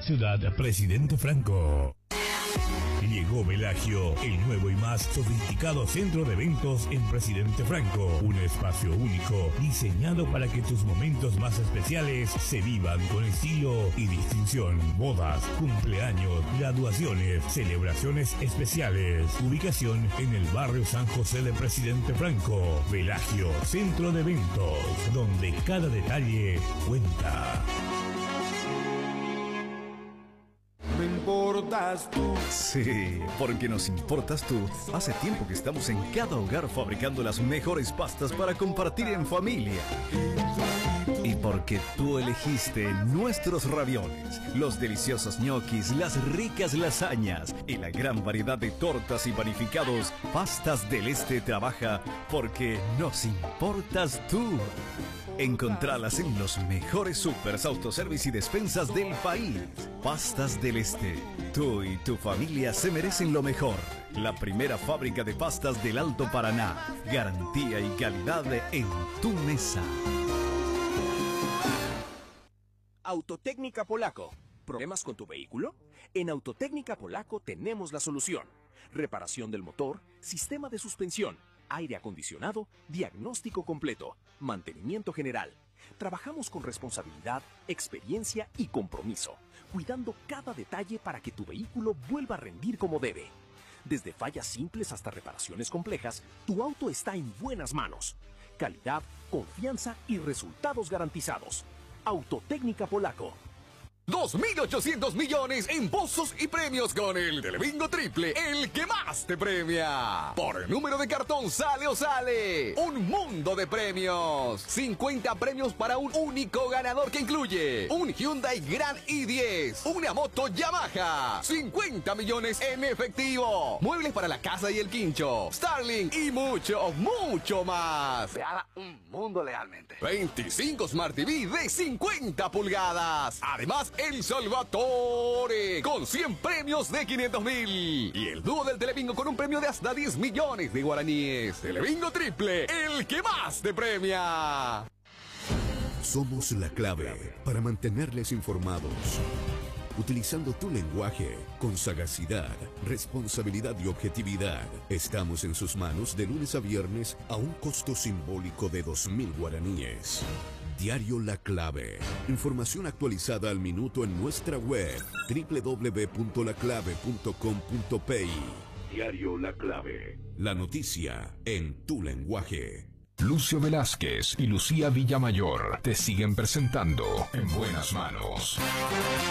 Ciudad Presidente Franco. Llegó Velagio, el nuevo y más sofisticado centro de eventos en Presidente Franco. Un espacio único, diseñado para que tus momentos más especiales se vivan con estilo y distinción. Bodas, cumpleaños, graduaciones, celebraciones especiales. Ubicación en el barrio San José de Presidente Franco. Velagio, centro de eventos, donde cada detalle cuenta. Me importas tú. Sí, porque nos importas tú. Hace tiempo que estamos en cada hogar fabricando las mejores pastas para compartir en familia. Y porque tú elegiste nuestros ravioles, los deliciosos ñoquis, las ricas lasañas y la gran variedad de tortas y panificados, Pastas del Este trabaja porque nos importas tú. Encontralas en los mejores supers, autoservice y despensas del país. Pastas del Este. Tú y tu familia se merecen lo mejor. La primera fábrica de pastas del Alto Paraná. Garantía y calidad en tu mesa. Autotécnica Polaco. ¿Problemas con tu vehículo? En Autotécnica Polaco tenemos la solución. Reparación del motor, sistema de suspensión, aire acondicionado, diagnóstico completo, mantenimiento general. Trabajamos con responsabilidad, experiencia y compromiso, cuidando cada detalle para que tu vehículo vuelva a rendir como debe. Desde fallas simples hasta reparaciones complejas, tu auto está en buenas manos. Calidad, confianza y resultados garantizados. Autotécnica Polaco. 2.800 millones en pozos y premios con el Telebingo Triple, el que más te premia. Por número de cartón sale o sale. Un mundo de premios. 50 premios para un único ganador que incluye un Hyundai Grand i10, una moto Yamaha, 50 millones en efectivo, muebles para la casa y el quincho, Starlink y mucho, mucho más. Veada un mundo legalmente. 25 Smart TV de 50 pulgadas. Además, el Salvatore con 100 premios de 500.000 y el dúo del Telebingo con un premio de hasta 10 millones de guaraníes. Telebingo Triple, el que más te premia. Somos la clave para mantenerles informados. Utilizando tu lenguaje con sagacidad, responsabilidad y objetividad. Estamos en sus manos de lunes a viernes a un costo simbólico de 2.000 guaraníes. Diario La Clave. Información actualizada al minuto en nuestra web www.laclave.com.pi. Diario La Clave. La noticia en tu lenguaje. Lucio Velázquez y Lucía Villamayor te siguen presentando En Buenas Manos.